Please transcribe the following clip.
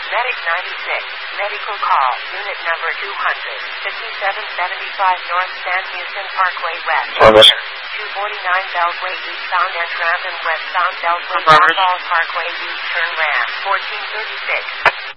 Medic 96, medical call, unit number 25775 North San Houston Parkway West. 249 Beltway eastbound and ramp and westbound Beltway Parkway East turn ramp, 1436.